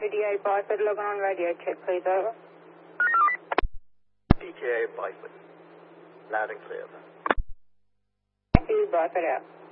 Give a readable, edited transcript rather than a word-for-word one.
PDA Byford, logging on radio check, please, over. PKA Byford. Loud and clear. Thank you, Byford out.